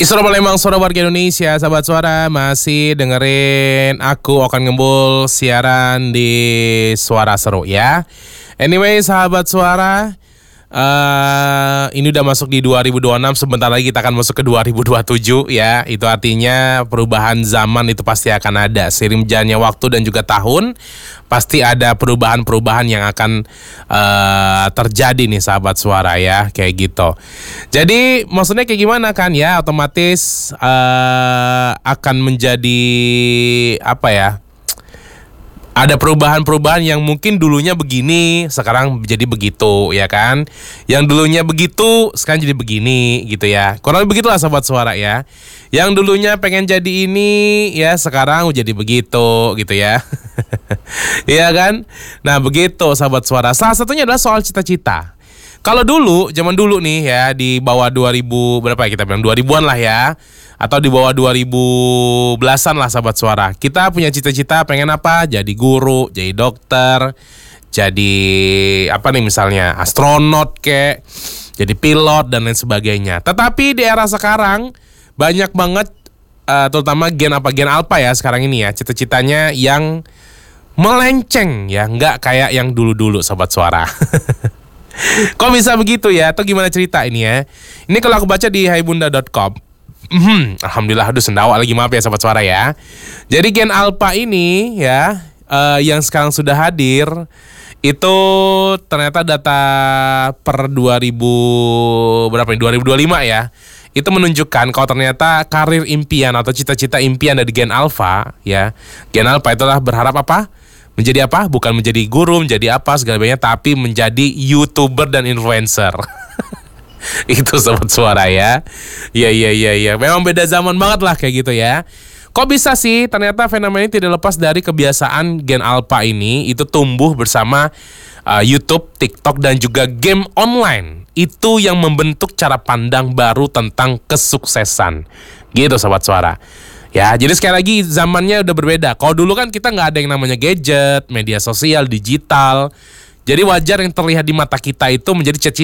Suara Palembang, suara warga Indonesia, sahabat suara masih dengerin aku akan ngembul siaran di Suara Seru ya. Anyway, sahabat suara, ini udah masuk di 2026, sebentar lagi kita akan masuk ke 2027 ya. Itu artinya perubahan zaman itu pasti akan ada. Seiring berjalannya waktu dan juga tahun, pasti ada perubahan-perubahan yang akan terjadi nih sahabat suara ya, kayak gitu. Jadi maksudnya kayak gimana kan ya, otomatis akan menjadi apa ya, ada perubahan-perubahan yang mungkin dulunya begini, sekarang jadi begitu, ya kan? Yang dulunya begitu, sekarang jadi begini, gitu ya. Kurang lebih begitulah sahabat suara ya. Yang dulunya pengen jadi ini, ya sekarang jadi begitu, gitu ya. Iya kan? Nah begitu sahabat suara. Salah satunya adalah soal cita-cita. Kalau dulu, zaman dulu nih ya, di bawah 2000, berapa ya kita bilang, 2000-an lah ya. Atau di bawah 2010-an lah sahabat suara. Kita punya cita-cita pengen apa? Jadi guru, jadi dokter, jadi apa nih misalnya, astronot kek, jadi pilot dan lain sebagainya. Tetapi di era sekarang banyak banget, terutama gen alpha ya sekarang ini ya, cita-citanya yang melenceng ya, nggak kayak yang dulu-dulu sahabat suara. Kok bisa begitu ya? Atau gimana cerita ini ya? Ini kalau aku baca di haibunda.com. Alhamdulillah, aduh sendawa lagi, maaf ya sahabat suara ya. Jadi gen alpha ini ya, yang sekarang sudah hadir itu ternyata data per 2000 berapa nih, 2025 ya. Itu menunjukkan kalau ternyata karir impian atau cita-cita impian dari gen alpha ya. Gen alpha itulah berharap apa? Menjadi apa? Bukan menjadi guru, menjadi apa segala macamnya, tapi menjadi YouTuber dan influencer. Itu sobat suara ya. Iya. Memang beda zaman banget lah kayak gitu ya. Kok bisa sih? Ternyata fenomena ini tidak lepas dari kebiasaan gen alpha ini itu tumbuh bersama YouTube, TikTok dan juga game online. Itu yang membentuk cara pandang baru tentang kesuksesan. Gitu sobat suara. Ya, jadi sekali lagi zamannya udah berbeda. Kalau dulu kan kita nggak ada yang namanya gadget, media sosial, digital. Jadi wajar yang terlihat di mata kita itu menjadi